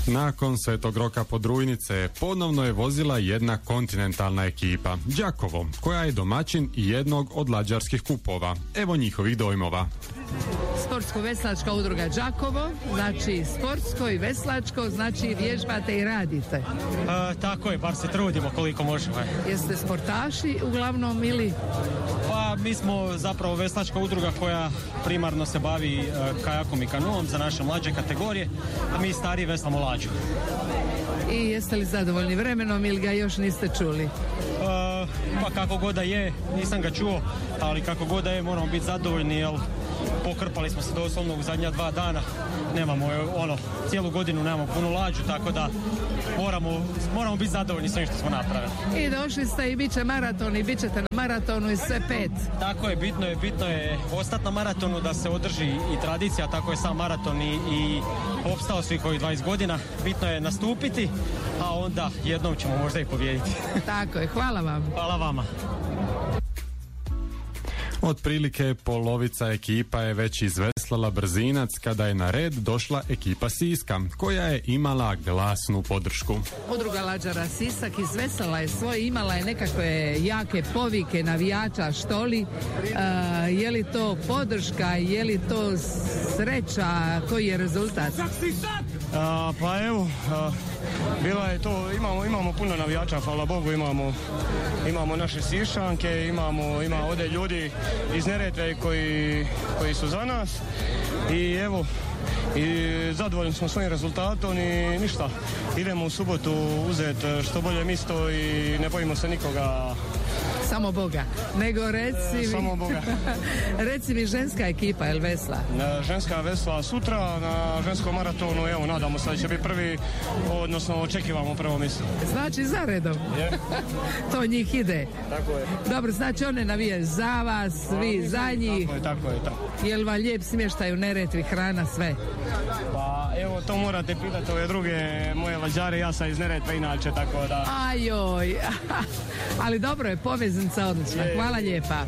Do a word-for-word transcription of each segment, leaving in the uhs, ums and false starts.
Nakon Svetog Roka Podrujnice ponovno je vozila jedna kontinentalna ekipa, Đakovo, koja je domaćin jednog od lađarskih kupova. Evo njihovih dojmova. Sportsko-veslačka udruga Đakovo, znači sportsko i veslačko, znači vježbate i radite. A, tako je, bar se trudimo koliko možemo. Jeste sportaši uglavnom ili? Pa mi smo zapravo veslačka udruga koja primarno se bavi uh, kajakom i kanuom za naše mlađe kategorije, a mi stariji veslamo lađu. I jeste li zadovoljni vremenom ili ga još niste čuli? Uh, pa kako god da je, nisam ga čuo, ali kako god da je moramo biti zadovoljni, jer pokrpali smo se doslovno u zadnja dva dana, nemamo ono, cijelu godinu nemamo punu lađu, tako da moramo, moramo biti zadovoljni svim što smo napravili. I došli ste i bit će maraton i bit ćete na maratonu i sve pet. Tako je, bitno je, bitno je ostati na maratonu, da se održi i tradicija, tako je sam maraton i, i opstao svih ovih dvadeset godina. Bitno je nastupiti, a onda jednom ćemo možda i pobijediti. Tako je, hvala vam. Hvala vama. Otprilike polovica ekipa je već izveslala brzinac kada je na red došla ekipa Siska, koja je imala glasnu podršku. Udruga lađara Sisak izveslala je svoje, imala je nekakve jake povike navijača, što li, uh, je li to podrška, je li to sreća, koji je rezultat? A, pa evo, a, bila je to, imamo, imamo puno navijača, hvala Bogu, imamo, imamo naše Sišanke, imamo, ima ovdje ljudi iz Neretve koji, koji su za nas i evo, i zadovoljni smo svojim rezultatom i ništa, idemo u subotu uzeti što bolje mjesto i ne bojimo se nikoga. Samo Boga, nego reci mi, Samo Boga. reci mi ženska ekipa, je li vesla? Ženska vesla sutra na ženskom maratonu, evo nadamo se da će biti prvi, odnosno očekivamo prvo mjesto. Znači za redom. Yeah. To njih ide. Tako je. Dobro, znači one navije za vas, vi za njih. Tako je, tako je, tako. Je li vam lijep smještaj u Neretvi, hrana, sve? Pa evo, to morate pitati ove druge moje lađare, ja sam iz Neretve inače, tako da... Ajoj, ali dobro je, poveznica odlična, hvala lijepa.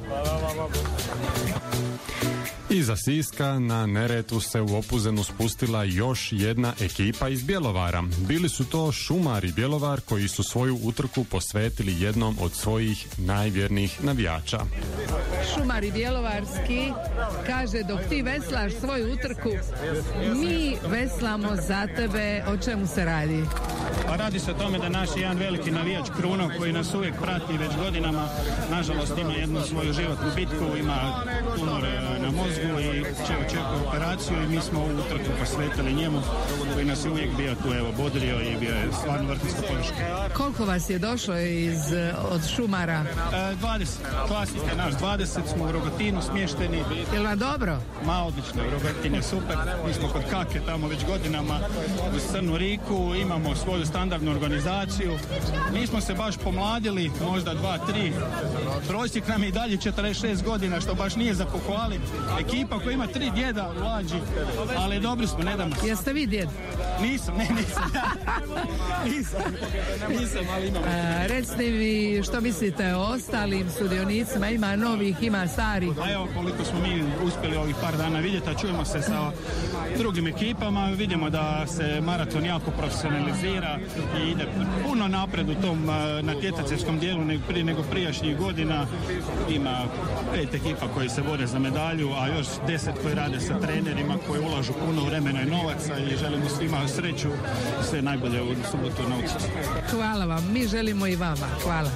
Iza Siska na Neretvu se u Opuzenu spustila još jedna ekipa iz Bjelovara. Bili su to Šumari Bjelovar koji su svoju utrku posvetili jednom od svojih najvjernijih navijača. Šumari Bjelovarski kaže, dok ti veslaš svoju utrku, mi veslamo za tebe. O čemu se radi? Pa radi se o tome da naš jedan veliki navijač Kruno koji nas uvijek prati već godinama, nažalost ima jednu svoju životnu bitku, ima tumor na mozgu i će očekuje operaciju i mi smo ovu utrku posvetili njemu koji nas je uvijek bio tu, evo, bodrio i bio je stvarno vrhunska podrška. Koliko vas je došlo iz, od Šumara? E, dvadeset, klasik je naš, dvadeset smo u Rogotinu smješteni. Je li vam dobro? Ma, odlično, Rogotin je super, mi smo kod Kake tamo već godinama uz Crnu Riku, imamo svoju standardnu organizaciju. Mi smo se baš pomladili, možda dva, tri. Prosjek nam je i dalje četrdeset šest godina, što baš nije za pohvaliti. Ekipa koja ima tri djeda u lađi, ali dobri smo, ne damo se. Jeste vi djed? Nisam, ne, nisam. nisam, nisam, ali imam. A, recite mi što mislite o ostalim sudionicima, ima novih, ima starih. A evo koliko smo mi uspjeli ovih par dana vidjeti, a čujemo se sa drugim ekipama, vidimo da se maraton jako profesionalizira i ide puno napred u tom natjecateljskom dijelu nego prije nego prijašnjih godina. Ima pet ekipa koji se bore za medalju, a još deset koji rade sa trenerima koji ulažu puno vremena i novaca i želimo svima sreću i sve najbolje u subotu na Ucrsu. Hvala vam, mi želimo i vama. Hvala.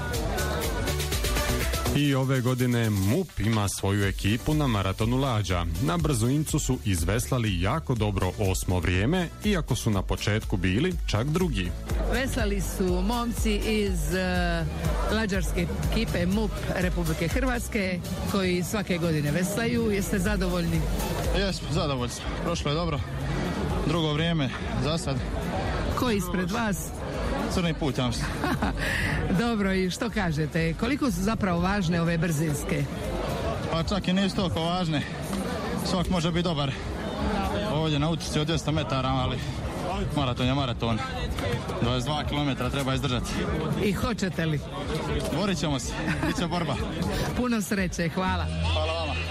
I ove godine MUP ima svoju ekipu na maratonu lađa. Na Brzoincu su izveslali jako dobro osmo vrijeme, iako su na početku bili čak drugi. Veslali su momci iz uh, lađarske ekipe MUP Republike Hrvatske, koji svake godine veslaju. Jeste zadovoljni? Jesmo, zadovoljni smo. Prošlo je dobro. Drugo vrijeme, za sad. Ko je ispred vas? Crni put, ja mislim. Dobro, i što kažete? Koliko su zapravo važne ove brzinske? Pa čak i nisu toliko važne. Svak može biti dobar. Ovdje na utrci od dvjesto metara, ali maraton je maraton. dvadeset dva kilometra treba izdržati. I hoćete li? Borit ćemo se. Biće borba. Puno sreće, hvala. Hvala vama.